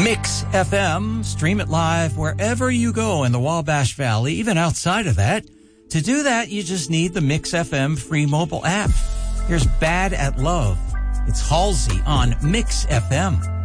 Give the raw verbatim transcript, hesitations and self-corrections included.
Mix F M. Stream it live wherever you go in the Wabash Valley, even outside of that. To do that, you just need the Mix F M free mobile app. Here's Bad at Love. It's Halsey on Mix F M.